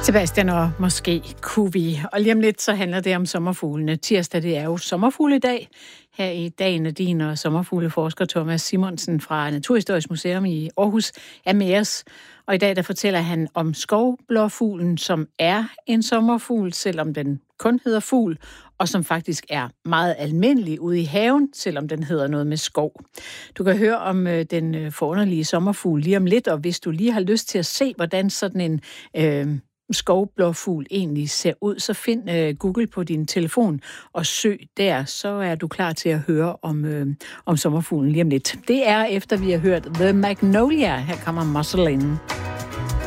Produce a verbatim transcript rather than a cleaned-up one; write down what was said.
Sebastian og måske kunne vi. Og lige om lidt, så handler det om sommerfuglene. Tirsdag, det er jo sommerfugledag. Her i dag, Nadine og sommerfugleforsker Thomas Simonsen fra Naturhistorisk Museum i Aarhus er med os. Og i dag, der fortæller han om skovblåfuglen, som er en sommerfugl, selvom den kun hedder fugl, og som faktisk er meget almindelig ude i haven, selvom den hedder noget med skov. Du kan høre om øh, den forunderlige sommerfugl lige om lidt, og hvis du lige har lyst til at se, hvordan sådan en øh, skovblåfugl egentlig ser ud, så find øh, Google på din telefon og søg der, så er du klar til at høre om, øh, om sommerfuglen lige om lidt. Det er efter vi har hørt The Magnolia. Her kommer Muscle In.